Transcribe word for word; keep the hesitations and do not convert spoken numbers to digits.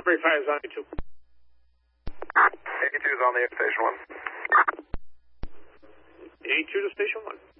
Osprey five is on you, too. eighty-two is on the air, station one. eighty-two to station one.